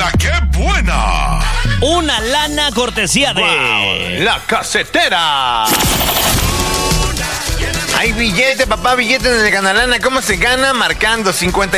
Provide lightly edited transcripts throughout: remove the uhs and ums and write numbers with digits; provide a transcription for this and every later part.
la que buena! Una lana cortesía de... Wow, La Casetera. Hay billete, papá, billete en el Ganalana. ¿Cómo se gana? Marcando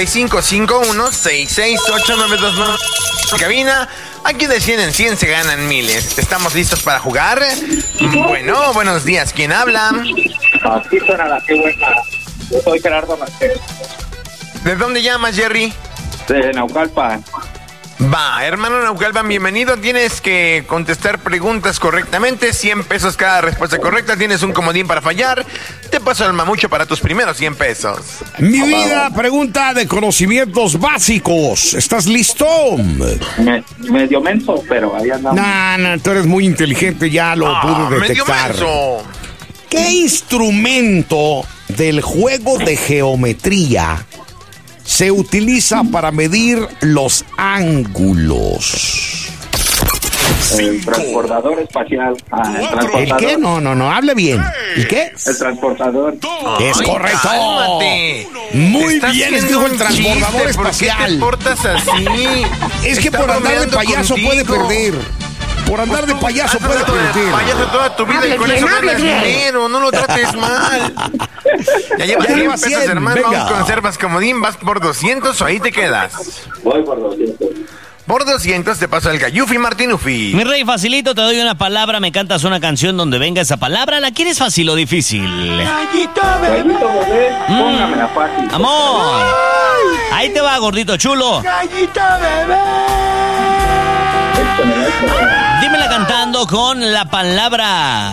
5551-668-929. Cabina. Aquí de 100 en 100 se ganan miles. ¿Estamos listos para jugar? Bueno, buenos días. ¿Quién habla? Aquí suena la que buena. Yo soy Gerardo Martínez. ¿De dónde llamas, Jerry? De Naucalpan. Va, hermano Naucalpan, bienvenido. Tienes que contestar preguntas correctamente. 100 pesos cada respuesta correcta. Tienes un comodín para fallar. Te paso el mamucho para tus primeros 100 pesos. Mi vida, pregunta de conocimientos básicos. ¿Estás listo? Medio menso, pero ahí andamos. No, tú eres muy inteligente, ya lo pude Medio detectar. menso. ¿Qué instrumento del juego de geometría se utiliza para medir los ángulos? El transportador espacial. El ¿El transportador. qué? No, hable bien. ¿El qué? El transportador. Es Ay, correcto. cálmate. Muy Estás bien, haciendo dijo el un transbordador chiste. ¿Por qué espacial. te portas así? Es que Está por andar de bromeando payaso puede contigo. perder. Por andar de payaso Has puede tratado de perder. payaso toda tu vida y con eso ganas dinero. No lo trates mal. Ya llevas 100 pesos, 100, hermano. venga. Vamos, conservas comodín. ¿Vas por 200 o ahí te quedas? Voy por 200. Por 200 te paso el Gayufi Martinufi. Mi rey, facilito, te doy una palabra, me cantas una canción donde venga esa palabra. ¿La quieres fácil o difícil? Gallito bebé, póngamela fácil. ¡Amor! Ahí te va, gordito chulo. Dímela cantando con la palabra...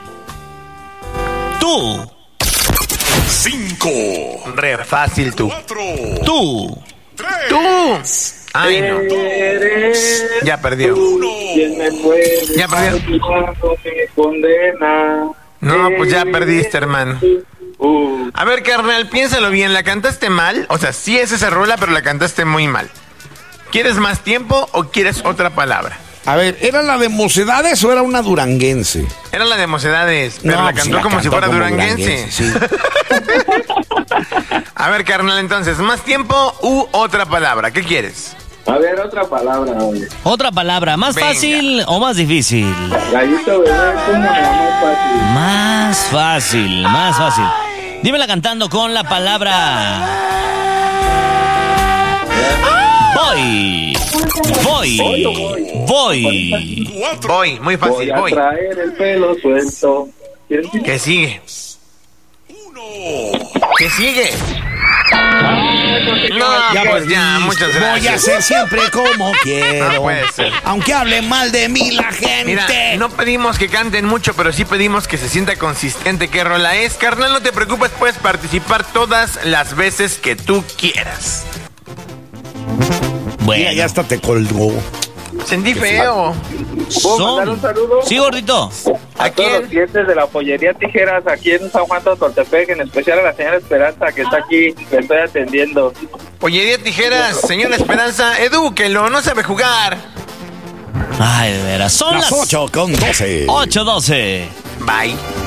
Tú. 5, Re fácil tú. 4, Tú. 3, Tú. Ay, no. Eres Ya perdió. tú quien me puede Ya perdió. cuando me condena. No, pues ya perdiste, hermano. Uh, A ver, carnal, piénsalo bien. ¿La cantaste mal? O sea, sí es esa rola, pero la cantaste muy mal. ¿Quieres más tiempo o quieres otra palabra? A ver, ¿era la de Mocedades o era una duranguense? Era la de Mocedades, pero No, la pues cantó la como si cantó fuera como duranguense. sí. A ver, carnal, entonces, ¿más tiempo u otra palabra? ¿Qué quieres? a ver, otra palabra, oye. Otra palabra, ¿más Venga. fácil o más difícil? Gallito bebé, póngamela más fácil. Más fácil, más fácil. Dímela cantando con la palabra... Voy. Voy. 4, Voy, muy Voy fácil, a voy. traer el pelo suelto. ¿Quieres decir? ¿Qué sigue? 1. ¿Qué sigue? No, pues ya, muchas Voy a gracias. ser siempre como quiero. No puede ser. Aunque hable mal de mí la gente. Mira, no pedimos que canten mucho, pero sí pedimos que se sienta consistente qué rola es. Carnal, no te preocupes, puedes participar todas las veces que tú quieras. Bueno. Mira, ya hasta te colgó. Sentí feo. ¿Puedo mandar un saludo? Sí, gordito. A todos los clientes de la pollería Tijeras aquí en San Juan Totoltepec, en especial a la señora Esperanza que está aquí, que estoy atendiendo. Pollería Tijeras, señora Esperanza, edúquelo, no sabe jugar. Ay, de veras. Son Las las 8:12. 8:12. Bye.